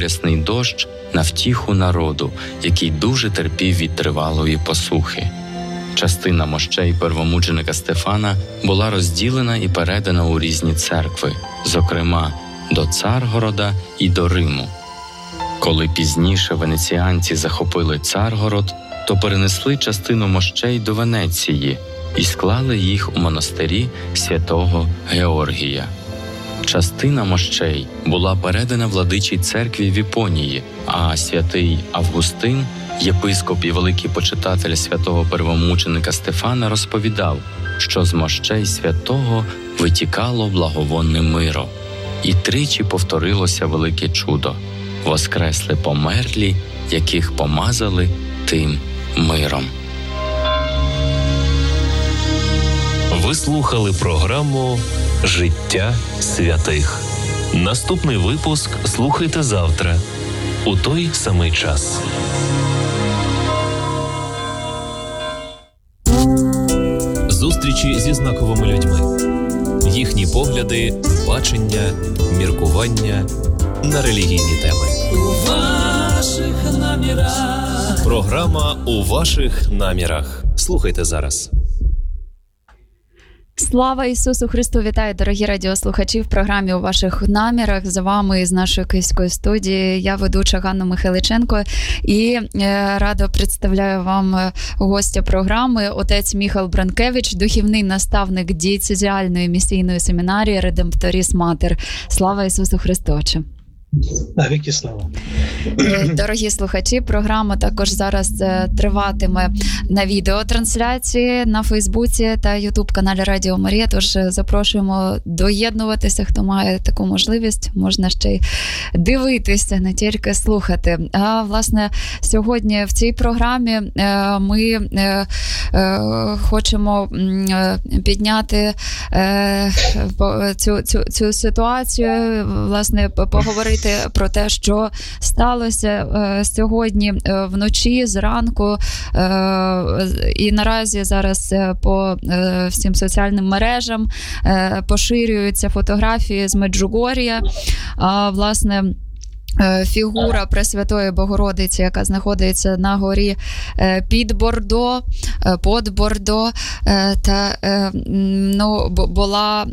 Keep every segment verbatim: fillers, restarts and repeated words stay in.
рясний дощ на втіху народу, який дуже терпів від тривалої посухи. Частина мощей первомученика Стефана була розділена і передана у різні церкви, зокрема до Царгорода і до Риму. Коли пізніше венеціанці захопили Царгород, то перенесли частину мощей до Венеції і склали їх у монастирі святого Георгія. Частина мощей була передана владичій церкві в Іпонії, а святий Августин, єпископ і великий почитатель святого первомученика Стефана, розповідав, що з мощей святого витікало благовонне миро. І тричі повторилося велике чудо – воскресли померлі, яких помазали тим миром. Ви слухали програму «Життя святих». Наступний випуск слухайте завтра, у той самий час. Зустрічі зі знаковими людьми. Їхні погляди, бачення, міркування на релігійні теми. У ваших намірах. Програма «У ваших намірах». Слухайте зараз. Слава Ісусу Христу! Вітаю, дорогі радіослухачі, в програмі «У ваших намірах». За вами з нашої київської студії я ведуча Ганна Михайличенко і е, радо представляю вам гостя програми отець Міхал Бранкевич, духівний наставник дієцезіальної місійної семінарії «Редемпторіс Матер». Слава Ісусу Христу! Навіки слава. Дорогі слухачі, програма також зараз триватиме на відеотрансляції на Фейсбуці та Ютуб-каналі Радіо Марія, тож запрошуємо доєднуватися, хто має таку можливість, можна ще й дивитися, не тільки слухати. А, власне, сьогодні в цій програмі ми хочемо підняти цю, цю, цю ситуацію, власне, поговорити про те, що сталося е, сьогодні е, вночі, зранку, е, і наразі зараз е, по е, всім соціальним мережам е, поширюються фотографії з Меджугор'я. А, власне, фігура Пресвятої Богородиці, яка знаходиться на горі під Бордо, під Бордо, та ну, була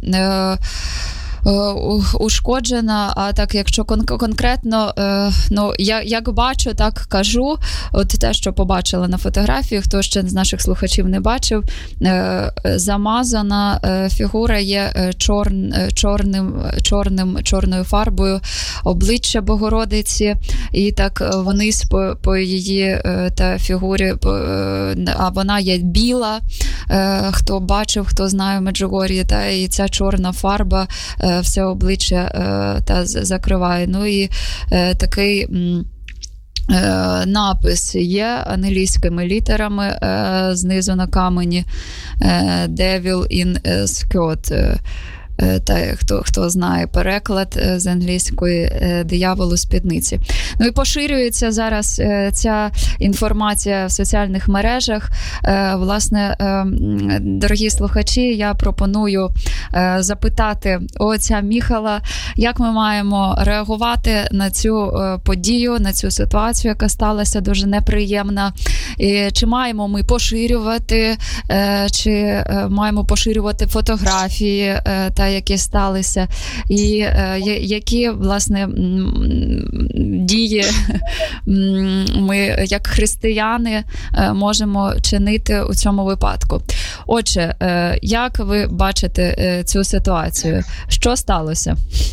ушкоджена, а так, якщо кон- конкретно, е, ну, я як бачу, так кажу, от те, що побачила на фотографії, хто ще з наших слухачів не бачив, е, замазана е, фігура є е, чор, е, чорним, чорним, чорною фарбою обличчя Богородиці, і так вниз по, по її е, та фігурі, по, е, а вона є біла, е, хто бачив, хто знає Меджугор'ї, та і ця чорна фарба все обличчя е, та закриває. Ну і е, такий м, е, напис є англійськими літерами е, знизу на камені е, «Devil in a skirt». Е, та хто, хто знає переклад з англійської «диявол у спідниці». Ну і поширюється зараз ця інформація в соціальних мережах. Власне, дорогі слухачі, я пропоную запитати отця Міхала, як ми маємо реагувати на цю подію, на цю ситуацію, яка сталася дуже неприємна. І чи маємо ми поширювати, чи маємо поширювати фотографії та які сталися, і е, які, власне, дії ми, як християни, е, можемо чинити у цьому випадку. Отже, е, як ви бачите е, цю ситуацію? Що сталося?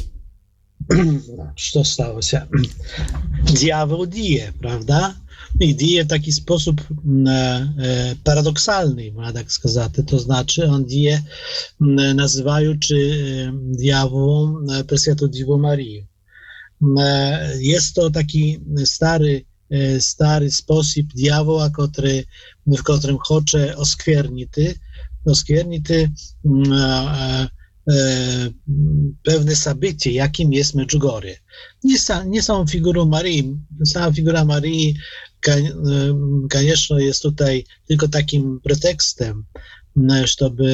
Що сталося? Дьявол діє, правда? І діє в такий спосіб е, парадоксальний, можна так сказати. То значить, він діє, називаючи е, дьяволом Пресвяту Діву Марію. Е, є то такий старий, е, старий спосіб дьявола, котрий, в котрym хоче осквернити, осквернити е, E, pewne zabycie, jakim jest Medjugorje. Nie, nie samą figurą Maryi, sama figura Maryi, конечно, jest tutaj tylko takim pretekstem, żeby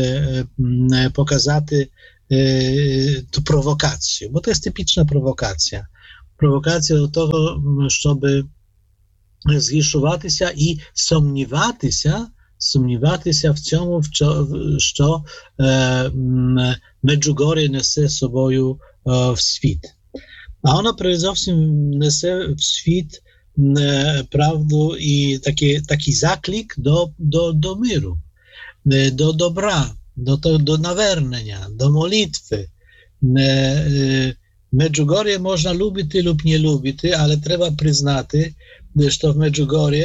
pokazać tę prowokację, bo to jest typiczna prowokacja. провокація до того, щоб згіршуватися і сумніватися, сумніватися в цьому, що, що е, Меджугор'я несе з собою е, в світ. А вона передусім несе в світ е, правду і такий, такий заклик до, до, до миру, е, до добра, до, до навернення, до молитви. Е, е, Меджугор'я можна любити lub nie любити, але треба признати, що в Меджугор'ї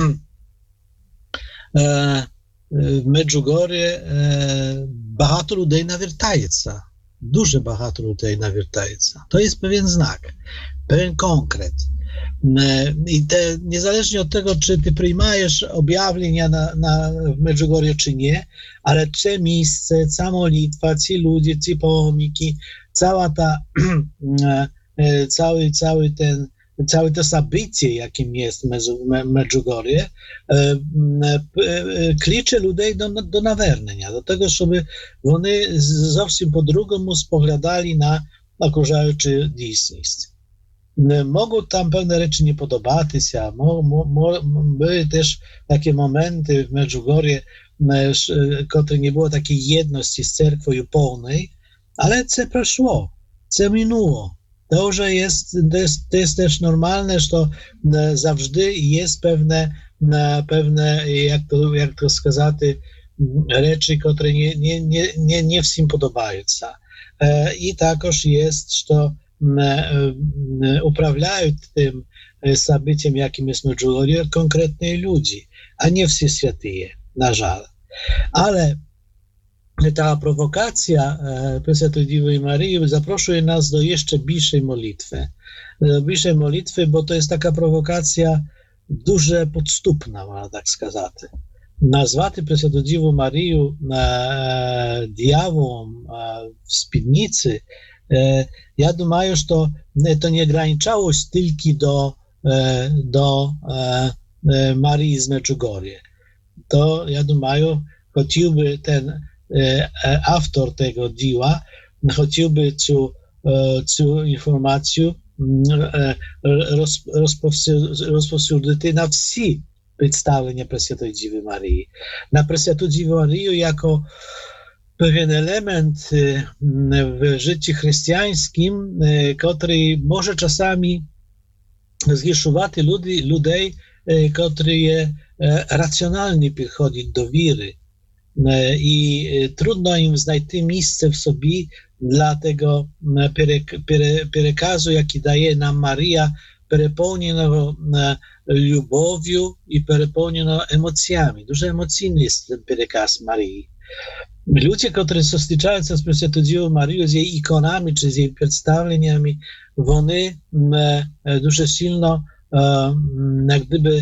в Меджугор'ї багато людей навертається. Дуже багато людей навертається. То є певен знак, певен конкрет. І te, niezależnie od tego, czy ty przyjmujesz objawienia na, na, w Medjugorju, czy nie, ale te miejsce, cała modlitwa, ci ludzie, ci pomniki, cała ta, cały, cały ten, całe to zabycie, jakim jest Medjugorje, klicze ludzi do, do naвернення, do tego, żeby вони зовсім по-другому spoglądali na окружаючу дійсність. Mogą tam pewne rzeczy nie podobatися, były też takie momenty w Medjugorje, które nie było takiej jedności z cerkwią pełnej, ale co przeszło, co minęło. To, że jest, to jest, to jest też normalne, że zawsze jest pewne, pewne jak to, jak to сказати, rzeczy, które nie, nie, nie, nie, nie wszystkim podobają się. I takoż jest, że uprawiają tym zabyciem, jakim jest Medjugorje, konkretni ludzie, a nie wszyscy świętyje, na żal. Ale ta prowokacja Prесвятої Діви Марії запрошує нас до jeszcze більшої молитви. Do більшої молитви, bo to jest taka prowokacja дуже podstupna, można tak сказати. Назвати Пресвяту Діву Марію e, diabłom e, w spidnicy, e, ja думаю, że to nie ograniczało się tylko do, e, do e, e, Marii z Medjugorje. To, ja думаю, chciałby ten autor tego dzieła, chciałby tę, tę informację roz, rozpowsюдити na wsi przedstawienia Prесвятої Діви Марії. Na Prесвяту Діву Марію jako pewien element w życiu chrześcijańskim, który może czasami zgrzeszywać ludzi, ludzi, którzy racjonalnie podchodzą do wiary. I trudno im znajти miejsce w sobie dla tego przekazu, jaki daje nam Maria, przepełnionego lubowią i przepełnionego emocjami. Dużo emocjonalny jest ten przekaz Marii. Ludzie, którzy stykają się z Prесвятою Дівою Марією, z jej ikonami czy z jej przedstawieniami, вони дуже silno jak gdyby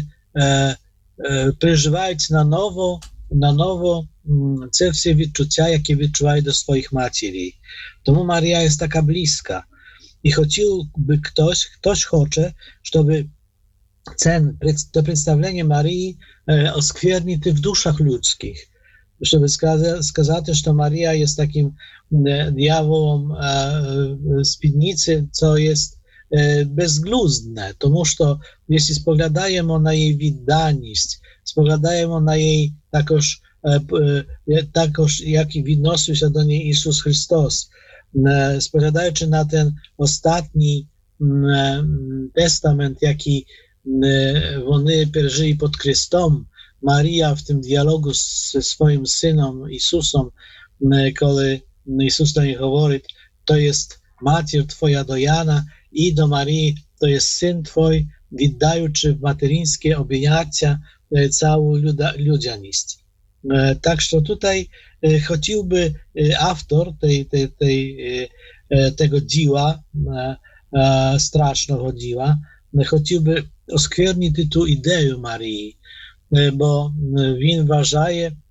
przeżywają na nowo na nowo te wszystkie відчуття, jakie відчуваją do swoich macieri. Tomu Maria jest taka bliska. I chciałby ktoś, ktoś chce, żeby ten, to przedstawienie Marii oskwiernić w duszach ludzkich. Żeby skazać, że Maria jest takim diabłem spidnicy, co jest bezgluzne. Тому що, jeśli spoglądamy na jej відданість, spoglądamy na jej takoż, takoż jak відносився się do niej Jezus Chrystus, spoglądając na ten ostatni testament, jaki oni przeżyli pod Chrystusem, Maria w tym dialogu ze swoim synem Jezusem, kiedy Jezus do niej mówi, to jest macier Twoja do Jana i do Marii, to jest syn Twój, віддаючи materińskie objęcia całą ludzianość. Tak, że tutaj chciałby autor tej, tej, tej, tego dzieła, strasznego dzieła, chciałby oskwiernić tę ideę Marii, bo on uważa,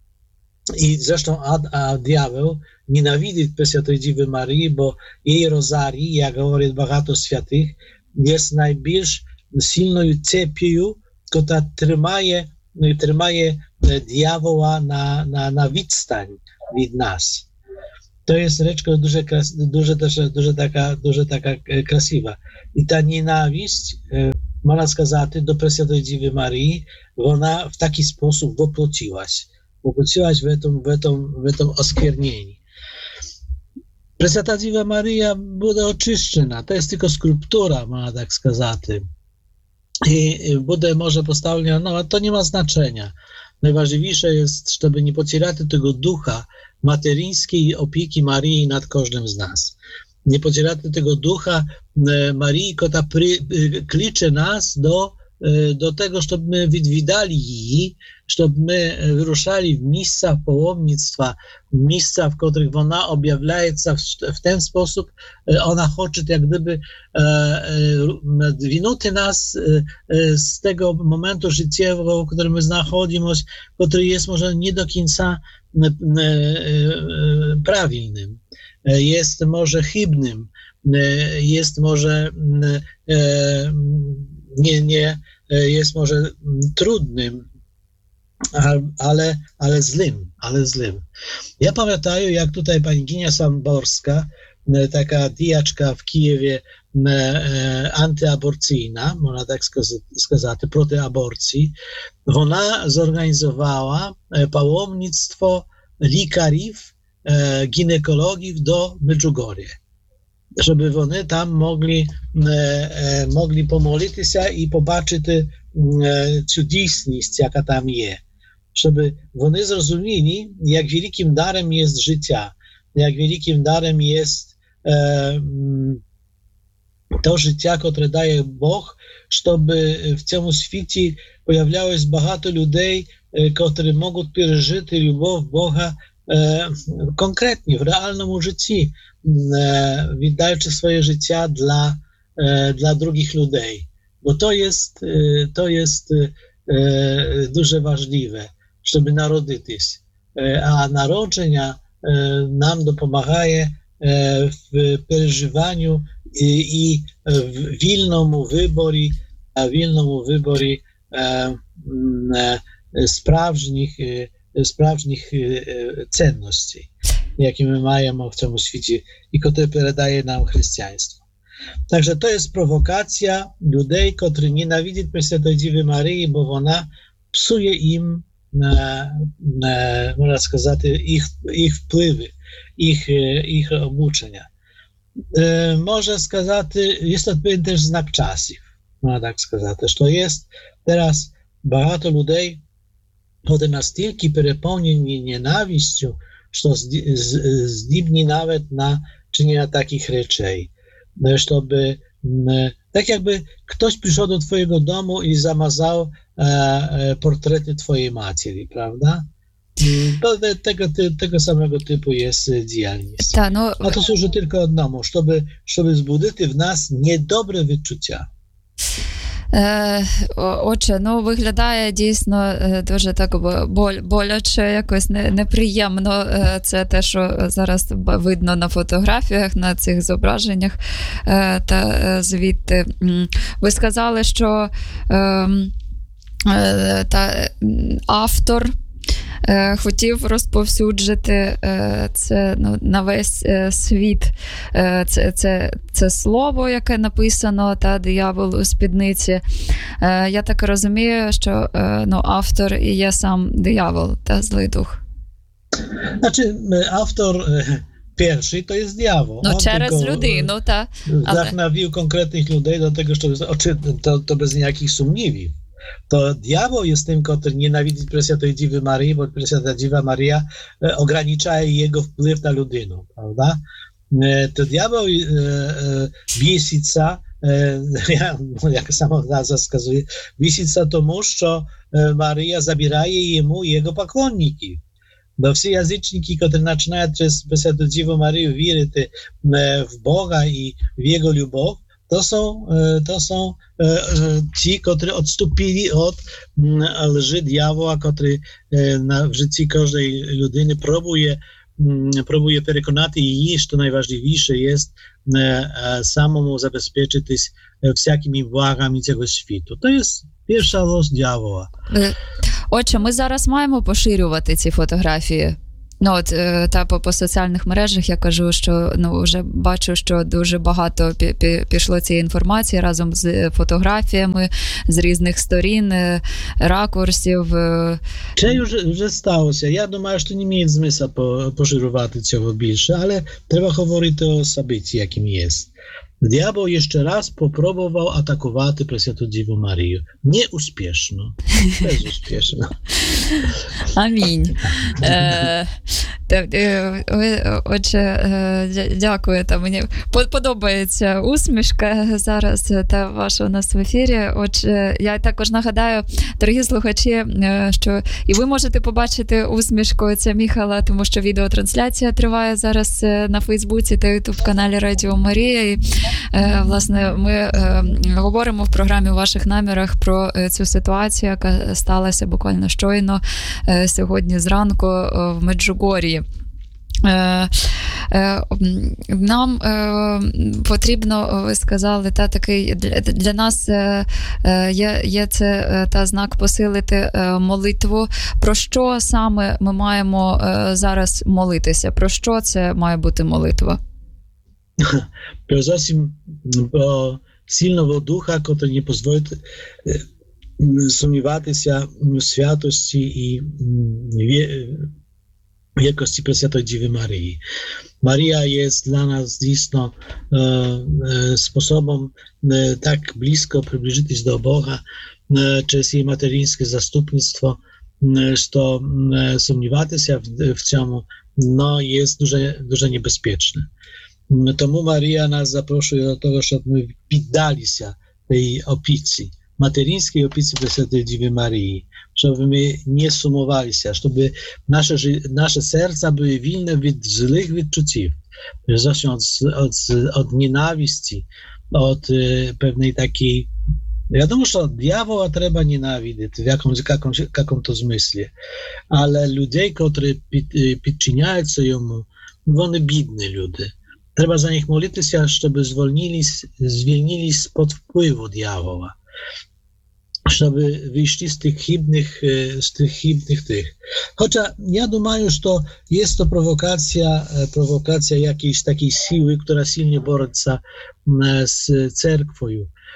i zresztą a, a diabeł nienawidzi Prесвятої Діви Марії, bo jej rozarii, jak mówi багато świętych, jest najbardziej silną cepią, która trzymaje, trzymaje diabła na, na, na відстань od nas. to jest rzecz дуже, дуже, дуже, дуже, така, дуже така красива. І та ненависть, можна сказати, до Пресвятої Діви Марії, вона в такий спосіб воплотилась. Воплотилась в этом, в этом, в этом оскверненні. Пресвята Діва Марія буде очищена, to jest tylko skulptura, można tak сказати. I буде może postawiona, no a to nie ma znaczenia. Najważniejsze jest, żeby nie pocierać tego ducha materińskiej opieki Maryi nad każdym z nas. Nie pocierać tego ducha Maryi, która klicze nas do, do tego, żeby my widali jej, żeby my wyruszali w miejsca pałomnictwa, w miejsca, w których ona objawia się w ten sposób, ona chce jak gdyby dwinuty nas z tego momentu życiowego, w którym my znachodzimy, który jest może nie do końca prawilnym, jest może chybnym, jest może nie, nie jest może trudnym, ale, ale złym, ale złym. Ja pamiętam, jak tutaj pani Ginia Samborska, taka diaczka w Kijewie antyaborcyjna, można tak сказати, проти aborcji, ona zorganizowała pałomnictwo likarii, ginekologów do Medjugorje, żeby oni tam mogli, mogli pomolić się i popatrzeć cudowność, jaka tam jest. Żeby oni zrozumieli, jak wielkim darem jest życia, jak wielkim darem jest e, to życie, które daje Bóg, żeby w całym świecie pojawiało się багато ludzi, którzy mogą przeżyć любов Boga e, konkretnie, w realnym życiu, e, wydając swoje życie dla, e, dla drugich ludzi. Bo to jest, to jest e, дуже ważliwe, żeby narodzić się. A narodzenia nam dopomagaje w przeżywaniu i, i w wilnому wyborze, wilnому wyborze sprawnych, sprawnych cenności, jakie my mamy w tym świecie i które передає nam chrześcijaństwo. Także to jest prowokacja ludzi, którzy nienawidzą Prесвятої Діви Марії, bo ona psuje im, można сказати, ich, ich wpływy, ich, ich obuczenia. Może сказати, jest to pewien też znak czasów, można tak сказати, że jest teraz багато ludzi, którzy настільки переповнені ненавистю, że zdібні nawet na czynienia takich rzeczy. Żeby, tak jakby ktoś przyszedł do twojego domu i zamazał e, portrety twojej matki, prawda? To, tego, tego samego typu jest działalność. Ta, no, A to służy tylko одному, żeby, żeby zbudzić w nas niedobre wyczucia. Е, Отже, ну виглядає дійсно дуже так боль, боляче, якось не, неприємно. Це те, що зараз видно на фотографіях, на цих зображеннях. Та звідти ви сказали, що та автор хотів розповсюджити це, ну, на весь світ. Це, це, це слово, яке написано, та диявол у спідниці. Я так розумію, що, ну, автор і є сам диявол, та злий дух. Znaczy, autor pierwszy to jest diabeł. No, через людину, та. Wdachnowił konkretnych ludzi do tego, że to, to bez jakich sumniwi. To diabeł jest tym, który nienawidzi Prесвятої Діви Марії, bo Prесвята Діва Марія ogranicza jego wpływ na ludzinę, prawda? To diabeł біситься, jak sama nazwa wskazuje, біситься тому, що Maryja zabierає jemu jego поклонники. Bo wszyscy jazyczniki, którzy zaczynają przez Prесвяту Діву Марію wierzyć w Boga i w Jego любов, to są, to są ci, którzy odstąpili od lży diabła, który w życiu każdej ludziny próbuje, próbuje przekonać jej, że najważniejsze jest samemu zabezpieczyć wszelkimi błagami tego świata. To jest pierwsza los diabła. Отже, ми зараз маємо поширювати ці фотографії. Ну, от, та по, по соціальних мережах я кажу, що ну, вже бачу, що дуже багато пі- пі- пішло цієї інформації разом з фотографіями з різних сторін, ракурсів. Це вже, вже сталося. Я думаю, що не має змисла поширювати цього більше, але треба говорити о событии, яким є. Diabeł jeszcze raz popróbował atakować Prесвяту Діву Марію. Неуспішно. Безуспішно. Амінь. Е, ви, отже, дякую. Та мені подобається усмішка зараз та ваша у нас в ефірі. Отже, я також нагадаю, дорогі слухачі, що і ви можете побачити усмішку отця Міхала, тому що відеотрансляція триває зараз на Фейсбуці та Ютуб-каналі Радіо Марія. І, власне, ми говоримо в програмі «У ваших намірах» про цю ситуацію, яка сталася буквально щойно сьогодні зранку в Меджугор'ї. Нам потрібно, ви сказали, та такий для нас є, є це та знак посилити молитву. Про що саме ми маємо зараз молитися? Про що це має бути молитва? Перш за все, про сильного духа, який не дозволить сумніватися в святості і wielkości Prесвятої Діви Марії. Марія є для нас дійсно е, е, способом е, так близько приближитись до Бога е, через її материнське заступництво, е, що е, сумніватися в, в цьому no, є дуже, дуже небезпечне. Тому Марія нас запрошує до того, щоб ми піддалися tej опіці, материнській опіці Prесвятої Діви Марії, щоб ми не сумувалися, щоб наше, наше серця були вільне від злих відчуттів, від, від, від ненависті, від е, певної такої. Я думаю, що диявола треба ненавидіти в якомусь, якомусь, якомусь змислі, але людей, які під, підчиняються йому, вони бідні люди. Треба за них молитися, щоб звільнились, звільнились з-під впливу диявола. Щоб wyjść z tych chybnych, z tych chybnych tych. Chociaż ja думаю, że jest to prowokacja, prowokacja jakiejś takiej siły, która silnie borется z cerkwią.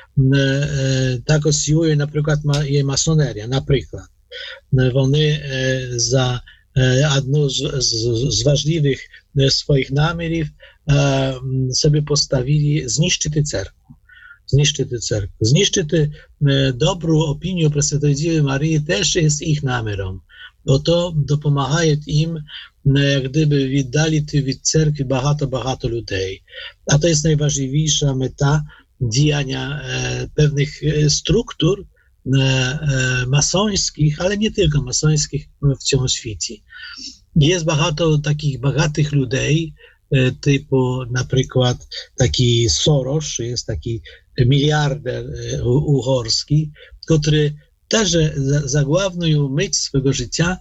Tak osciluje na przykład jej masoneria, na przykład. Oni za jedną z, z, z ważliwych swoich namierów sobie postawili zniszczyć cerkwię. Znищити церкву. Знищити е, добру опінію Пресвятої Діви Марії теж є їх наміром. Бо то допомагає їм, е, гдиби віддалити від церкви багато-багато людей. А то є найважливіша мета діяння е, певних е, структур е, е, масонських, але не тільки масонських в цьому світі. Є багато таких багатих людей, е, типу, наприклад, такий Сорош, є такий miliarder uhorski, który też za, za główną myśl swego życia,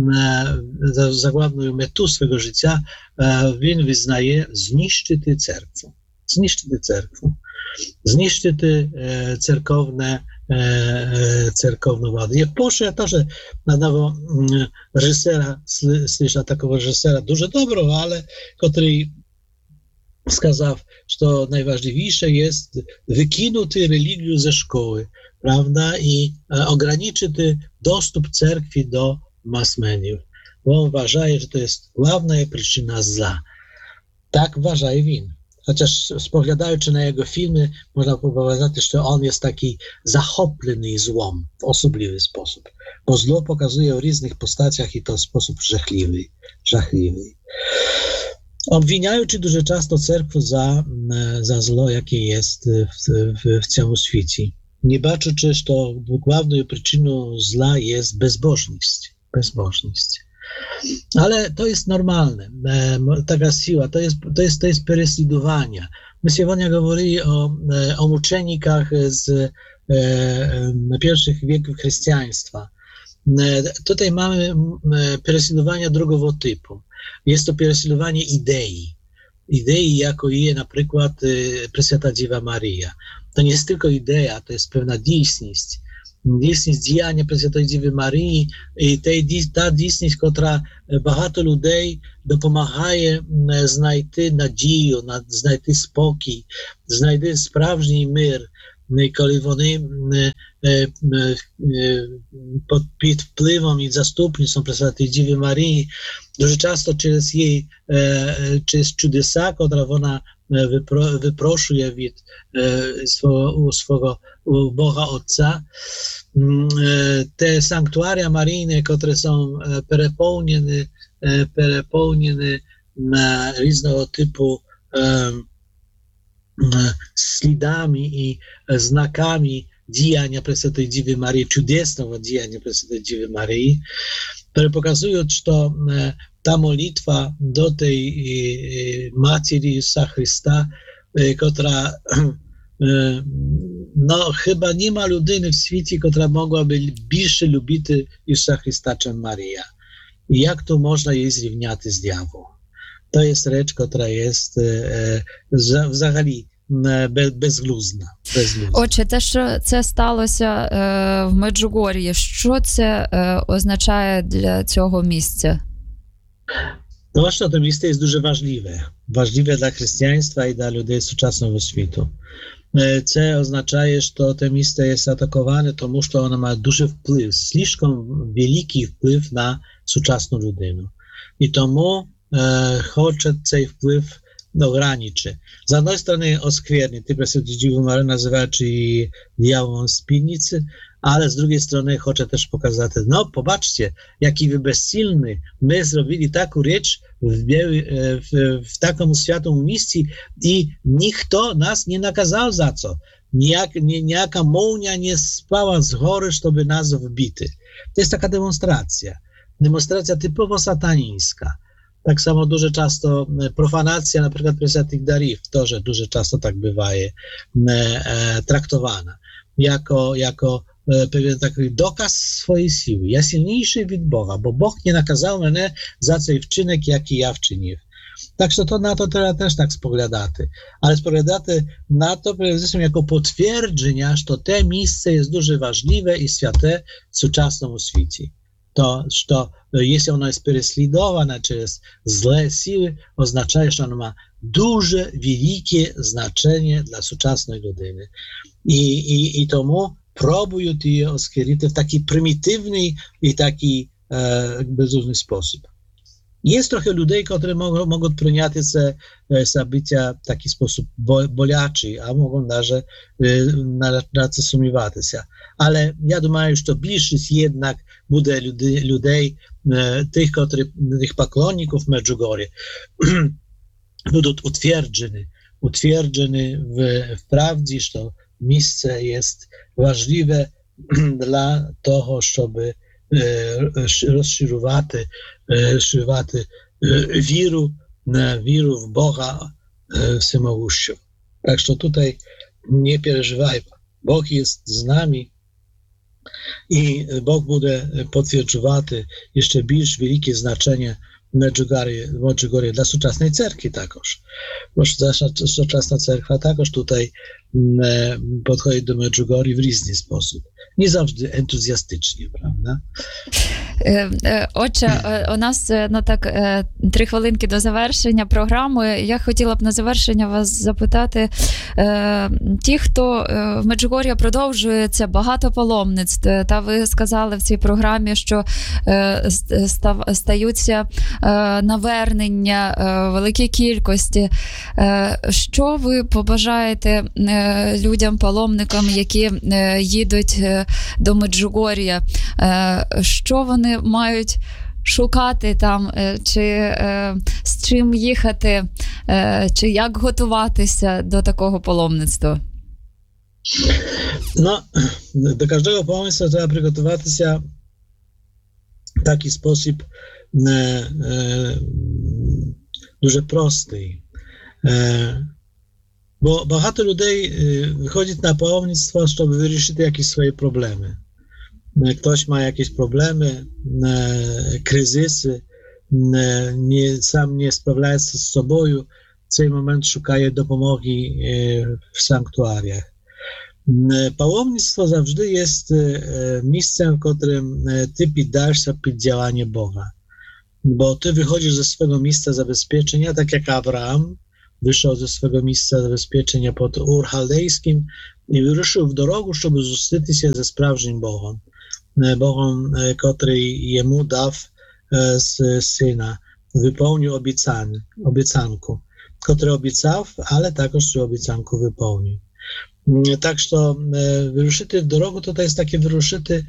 za, za główną metę swego życia, on wyznaje zniszczyć cerkwę. Zniszczyć cerkwę. Zniszczyć cerkowne, cerkowną władzę. Ja proszę to, że na nowo reżysera, słyszę takiego reżysera dużo dobro, ale który сказав, що найважливіше є викинути релігію зі школи, правда, і е, ограничити доступ церкви до мас-медіїв. Він вважає, що це є головна причина зла. Так вважає він. Chociaż spoglądając na jego filmy, można powiedzieć, że on jest taki zachoplený złom w osobliwy sposób, bo zło pokazuje w różnych postaciach i to w sposób żachliwy. żachliwy. Obwiniają дуже часто церкву за, за зло, яке є в, в, в цьому світі. Не бачучи, що головною причиною зла є безбожність. безбожність. Ale to jest normalne, taka siła, to jest, to jest, to jest prześladowanie. My сегодня говорили o, o muczenikach z e, pierwszych wieków chrześcijaństwa. Tutaj mamy prześladowania drugiego typu. Jest to prześladowanie idei. Idei, jako je na przykład Prесвята Діва Марія. To nie jest tylko idea, to jest pewna działalność. дійсність діяння Пресвятої Діви Марії, і та дійсність, котра багато людей допомагає знайти надію, знайти спокій, знайти справжній мир, коли вони під впливом і заступництвом Пресвятої Діви Марії, дуже часто через її, через чудеса, котра вона випрошує від свого, свого Бога Отця, te sanktuaria maryjne, które są perepełnione, perepełnione różnego typu śladami i znakami działania Prесвятої Діви Марії, чудесного działania Prесвятої Діви Марії, pokazują, że ta modlitwa do tej Matki Jezusa Chrysta, która no chyba nie ma ludyny w świecie, która mogłaby bільше любити Ісуса Христа, чим Марія. I jak to można jej zrівняти z diabłem? To jest rzecz, która jest e, взагалі безглузна. Отже, те, що це сталося е, в Меджугор'ї, що це е, означає для цього місця? To, że to miejsce jest дуже важливе. Важливе dla chrześcijaństwa i dla ludzi współczesnego świata. Це означає, що те місце є атаковане, тому що воно має дуже вплив, слишком великий вплив на сучасну людину. І тому е, хоче цей вплив ograniczyć. Z jednej strony oskвернить, ty Prесвяту Діву Марію називаючи її дияволом спільниці, ale z drugiej strony хоче też pokazać, no popatrzcie, jaki wy bezsilny, my zrobili taką rzecz w, w, w takim świętym miejscu i nikt nas nie nakazał za co. Nijak, nie, niejaka mołnia nie spała z góry, żeby nas wbity. To jest taka demonstracja. Demonstracja typowo satanińska. Tak samo дуже часто profanacja, na przykład Prесвятих darów, to, że дуже часто tak bywa je, e, traktowana jako, jako e, pewien taki dokaz swojej siły. Ja silniejszy od Boga, bo Bóg nie nakazał mnie za цей wczynek, jaki ja wczynił. Także to na to trzeba też tak spoglądać. Ale spoglądać na to przede wszystkim jako potwierdzenie, że to miejsce jest дуже ważne i święte w współczesnym świecie. To, że jeśli ono jest prześladowane przez złe siły, oznacza, że ono ma duże, wielkie znaczenie dla współczesnej ludyny. I, i, i tomu próbują je oskryć w taki prymitywny i taki e, bezróżny sposób. Jest trochę ludzi, którzy mogą, mogą przyjąć te zabycia w taki sposób boliaczy, a mogą nawet nawet sumiewać się. Ale ja думаю, że bliższy jednak będzie ludzi, ludzi, tych, którzy, tych poklonników Medjugorje, będą utwierdzeni, utwierdzeni w, w prawdzie, że miejsce jest ważne dla tego, żeby rozszerzywać, rozszerzywać wiru, wiru w Boga Всемогущего. Tak, że tutaj nie przeżywaj. Bóg jest z nami i Bóg będzie potwierdzać jeszcze bільш wielkie znaczenie Medjugorje dla współczesnej cerkwi takoż. Bo współczesna cerkwa takoż tutaj podchodzi do Medjugorje w różny sposób. Nie zawsze entuzjastycznie, prawda? Отже, у нас ну так три хвилинки до завершення програми. Я хотіла б на завершення вас запитати, ті, хто в Меджугор'ї продовжується багато паломництв, та ви сказали в цій програмі, що стаються навернення великій кількості. Що ви побажаєте людям, паломникам, які їдуть до Меджугор'я? Що вони мають шукати там, чи е, з чим їхати, е, чи як готуватися до такого паломництва? No, do każdego pomysłu trzeba przygotować się w taki sposób e, e, дуже prosty. E, bo багато людей wychodzi na pałomnictwo, żeby wyruszyć jakieś swoje problemy. Ktoś ma jakieś problemy, kryzysy, nie, sam nie sprawia się z sobą, w ten moment szukaje dopomogi w sanktuariach. Паломництво завжди є місцем, в котрym ти піддаєшся під działanie Boga. Bo ty wychodzisz ze swego miejsca zabezpieczenia, tak jak Abraham wyszedł ze swego miejsca zabezpieczenia pod Ur Chaldejskim i wyruszył w drogę, żeby zустріти się ze sправжнім Bogiem. Bogiem, który jemu dał syna, wypełnił obiecany, obiecanku, który obiecał, ale także tę obiecanku wypełnił. Tak, że wyruszyty w drogę to jest takie wyruszyty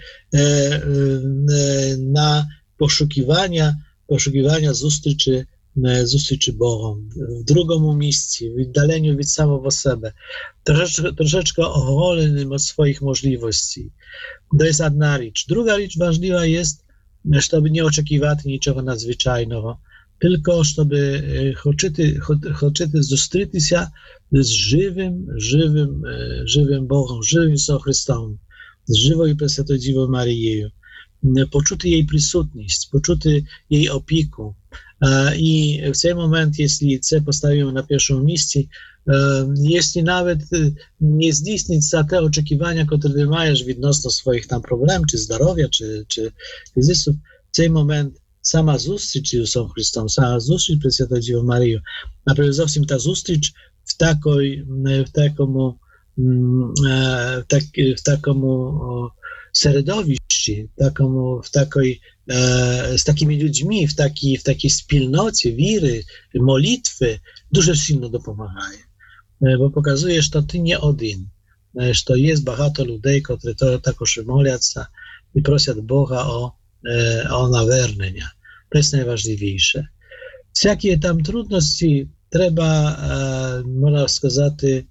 na poszukiwania, poszukiwania zустрічі, zустрічі Bogom, w drugim miejscu, w oddaleniu od samego siebie, troszeczkę, troszeczkę ogolennym od swoich możliwości. To jest jedna rzecz. Druga rzecz ważna jest, żeby nie oczekiwać niczego nadzwyczajnego, tylko żeby хочете zустрітися z żywym, żywym, żywym Bogiem, żywym Jezusem Chrystusem, z żywą i Prесвятою Дівою Марією. Почути її присутність, почути її опіку. І в цей момент, якщо це поставимо на першому місці, якщо навіть не здійсниться те очікування, яке ти маєш відносно своїх там проблем, чи здоров'я, чи, чи фізичну, в цей момент сама зустріч з Ісусом Христом, сама зустріч з Пресвятою Дівою Марією, а перш зовсім та зустріч в, такой, в такому, в, так, в такому середовищі, такому, в такой, e, z takimi ludźmi, w takiej, w takiej wspólnocie wiry, modlitwy, дуже сильно допомагає. Bo pokazuje, że to ty nie один, że to jest багато людей, którzy to також моляться i просять Boga o, o naвернення. To jest najważniejsze. Всякі там трудності треба, можна сказати,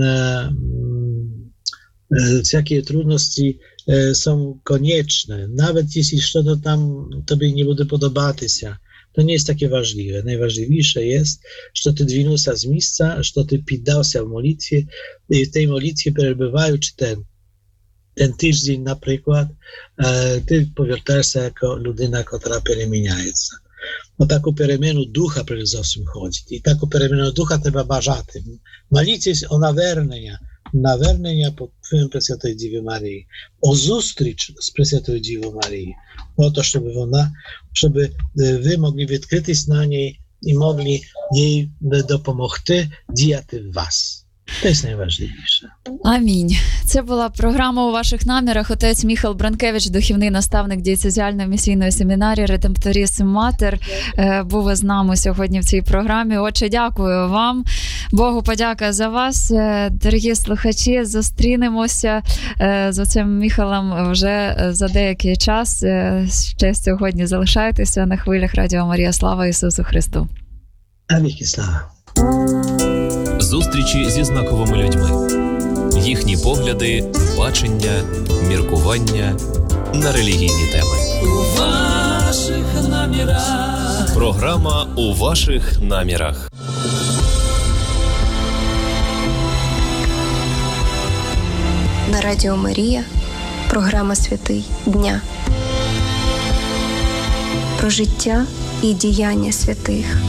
всякі трудності są konieczne. Nawet jeśli coś tam tobie nie będzie podobatися, to nie jest takie ważliwe. Najważniejsze jest, że ty dwinąłся z miejsca, że ty piddałся w modlitwie i w tej modlitwie przebywają, czy ten, ten tydzień na przykład, ty powiertasz się jako ludyna, która przemieniaється. O taką przemianę ducha przede wszystkim chodzi. I taką przemianę ducha trzeba bażати. Modlić się o naвернення, naвернення pod wpływem Prесвятої Діви Марії, o zустріч z Prесвятою Дівою Марії, o to, żeby ona, żeby wy mogli відкритись на niej i mogli jej допомогти діяти в вас. To jest najważniejsze. Амінь. Це була програма «У ваших намірах». Отець Міхал Бранкевич, духовний наставник дієцезіальної місійної семінарії «Редемпторіс Матер», був з нами сьогодні в цій програмі. Отче, дякую вам. Богу подяка за вас. Дорогі слухачі, зустрінемося з отцем Міхалом вже за деякий час. Ще сьогодні залишайтеся на хвилях Радіо Марія. Слава Ісусу Христу! Навіки слава! Зустрічі зі знаковими людьми. Їхні погляди, бачення, міркування на релігійні теми. У ваших намірах. Програма «У ваших намірах». На Радіо Марія. Програма «Святий дня». Про життя і діяння святих.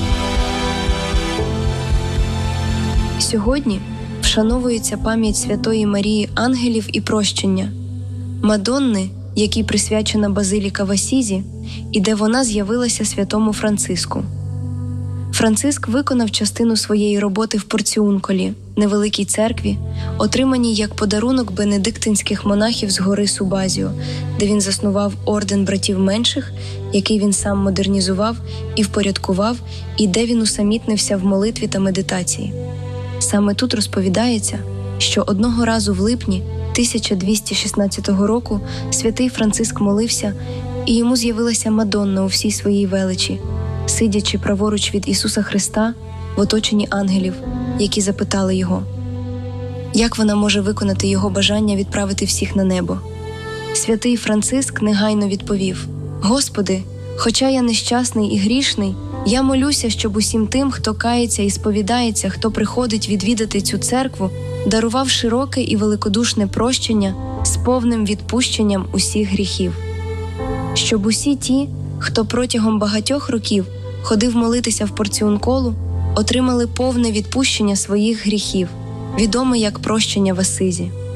Сьогодні вшановується пам'ять Святої Марії Ангелів і Прощення, Мадонни, якій присвячена базиліка в Асізі, і де вона з'явилася святому Франциску. Франциск виконав частину своєї роботи в Порціунколі, невеликій церкві, отриманій як подарунок бенедиктинських монахів з гори Субазіо, де він заснував орден братів менших, який він сам модернізував і впорядкував, і де він усамітнився в молитві та медитації. Саме тут розповідається, що одного разу в липні тисяча двісті шістнадцятого року святий Франциск молився, і йому з'явилася Мадонна у всій своїй величі, сидячи праворуч від Ісуса Христа в оточенні ангелів, які запитали його, як вона може виконати його бажання відправити всіх на небо. Святий Франциск негайно відповів: «Господи, хоча я нещасний і грішний, я молюся, щоб усім тим, хто кається і сповідається, хто приходить відвідати цю церкву, дарував широке і великодушне прощення з повним відпущенням усіх гріхів. Щоб усі ті, хто протягом багатьох років ходив молитися в Порціунколу, отримали повне відпущення своїх гріхів, відоме як прощення в Асизі.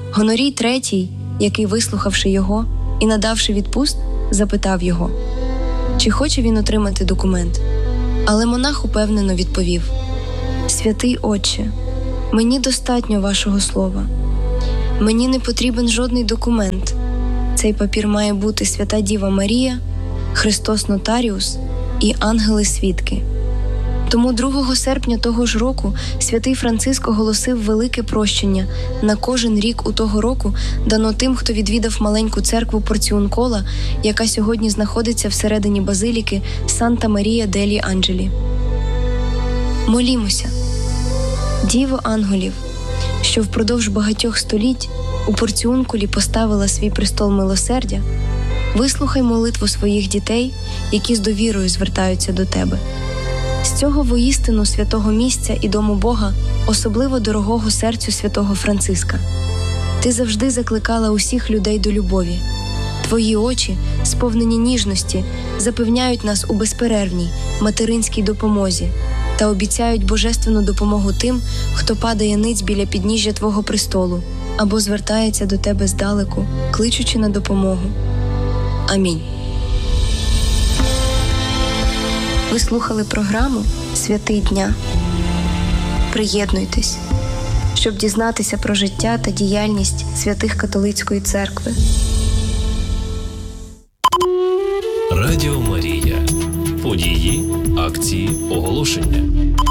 Гонорій третій, який, вислухавши його і надавши відпуст, запитав його, чи хоче він отримати документ. Але монах упевнено відповів: «Святий Отче, мені достатньо вашого слова. Мені не потрібен жодний документ. Цей папір має бути Свята Діва Марія, Христос Нотаріус і ангели-свідки». Тому другого серпня того ж року святий Франциск оголосив велике прощення. На кожен рік у того року дано тим, хто відвідав маленьку церкву Порціункола, яка сьогодні знаходиться всередині базиліки Санта Марія делі Анджелі. Молімося. Діво ангелів, що впродовж багатьох століть у Порціункулі поставила свій престол милосердя, вислухай молитву своїх дітей, які з довірою звертаються до тебе. З цього воістину святого місця і дому Бога, особливо дорогого серцю святого Франциска. Ти завжди закликала усіх людей до любові. Твої очі, сповнені ніжності, запевняють нас у безперервній материнській допомозі та обіцяють божественну допомогу тим, хто падає ниць біля підніжжя Твого престолу або звертається до Тебе здалеку, кличучи на допомогу. Амінь. Ви слухали програму «Святий дня». Приєднуйтесь, щоб дізнатися про життя та діяльність святих католицької церкви. Радіо Марія. Події, акції, оголошення.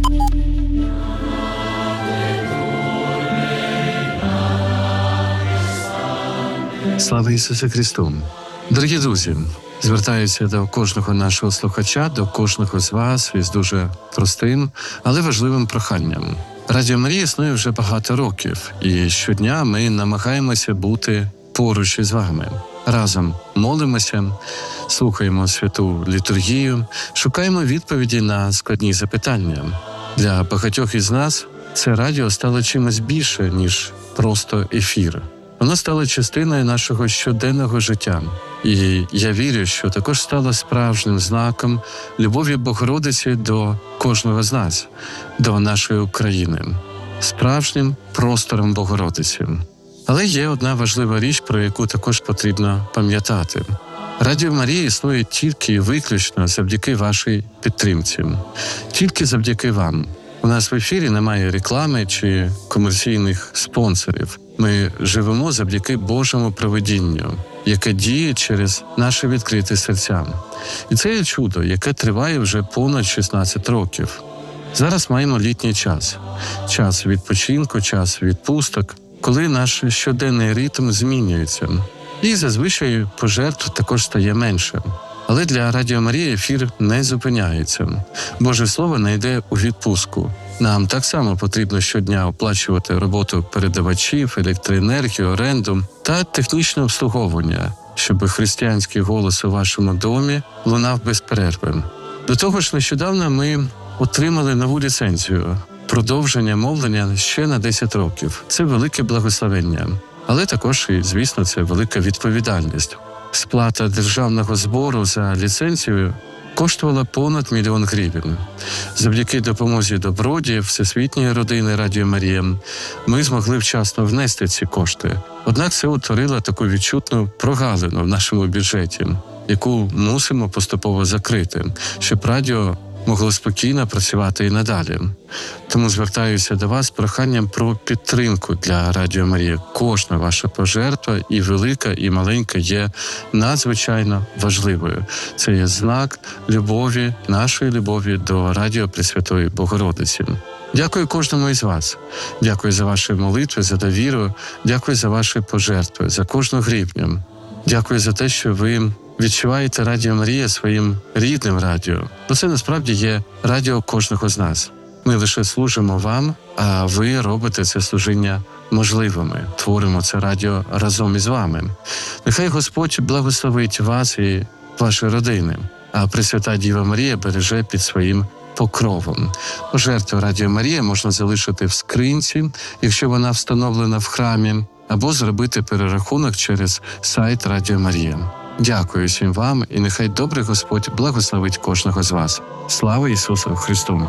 Слава Ісусу Христу! Дорогі друзі, звертаюся до кожного нашого слухача, до кожного з вас із дуже простим, але важливим проханням. Радіо Марія існує вже багато років, і щодня ми намагаємося бути поруч із вами. Разом молимося, слухаємо святу літургію, шукаємо відповіді на складні запитання. Для багатьох із нас це радіо стало чимось більше, ніж просто ефір. Воно стало частиною нашого щоденного життя. І я вірю, що також стало справжнім знаком любові Богородиці до кожного з нас, до нашої України, справжнім простором Богородиці. Але є одна важлива річ, про яку також потрібно пам'ятати. Радіо Марія існує тільки і виключно завдяки вашій підтримці. Тільки завдяки вам. У нас в ефірі немає реклами чи комерційних спонсорів. Ми живемо завдяки Божому провидінню, яке діє через наші відкриті серця. І це є чудо, яке триває вже понад шістнадцять років. Зараз маємо літній час. Час відпочинку, час відпусток, коли наш щоденний ритм змінюється. І зазвичай пожертв також стає менше. Але для Радіо Марія ефір не зупиняється. Боже Слово не йде у відпустку. Нам так само потрібно щодня оплачувати роботу передавачів, електроенергію, оренду та технічне обслуговування, щоб християнський голос у вашому домі лунав без перерви. До того ж, нещодавно ми отримали нову ліцензію – продовження мовлення ще на десять років. Це велике благословення. Але також, і, звісно, це велика відповідальність. Сплата державного збору за ліцензію коштувала понад мільйон гривень. Завдяки допомозі добродіїв Всесвітньої родини Радіо Марія ми змогли вчасно внести ці кошти. Однак це утворило таку відчутну прогалину в нашому бюджеті, яку мусимо поступово закрити, щоб радіо могло спокійно працювати і надалі. Тому звертаюся до вас з проханням про підтримку для Радіо Марія. Кожна ваша пожертва, і велика, і маленька, є надзвичайно важливою. Це є знак любові, нашої любові до Радіо Пресвятої Богородиці. Дякую кожному із вас. Дякую за ваші молитви, за довіру. Дякую за ваші пожертви, за кожну гривню. Дякую за те, що ви відчуваєте Радіо Марія своїм рідним радіо. Бо це насправді є радіо кожного з нас. Ми лише служимо вам, а ви робите це служіння можливими. Творимо це радіо разом із вами. Нехай Господь благословить вас і ваші родини, а Пресвята Діва Марія береже під своїм покровом. Пожертву Радіо Марія можна залишити в скринці, якщо вона встановлена в храмі, або зробити перерахунок через сайт Радіо Марія. Дякую всім вам, і нехай добрий Господь благословить кожного з вас. Слава Ісусу Христу!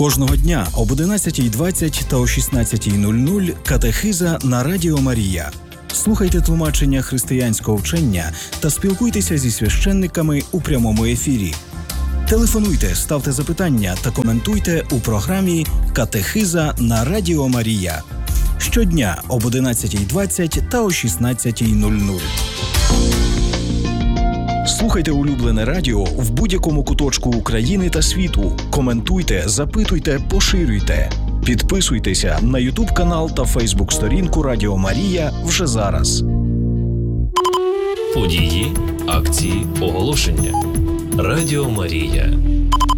Кожного дня об одинадцятій двадцять та о шістнадцятій нуль нуль катехиза на Радіо Марія. Слухайте тлумачення християнського вчення та спілкуйтеся зі священниками у прямому ефірі. Телефонуйте, ставте запитання та коментуйте у програмі «Катехиза на Радіо Марія». Щодня об одинадцятій двадцять та о шістнадцятій нуль нуль. Слухайте улюблене радіо в будь-якому куточку України та світу. Коментуйте, запитуйте, поширюйте. Підписуйтеся на ютуб-канал та фейсбук-сторінку Радіо Марія вже зараз. Події, акції, оголошення. Радіо Марія.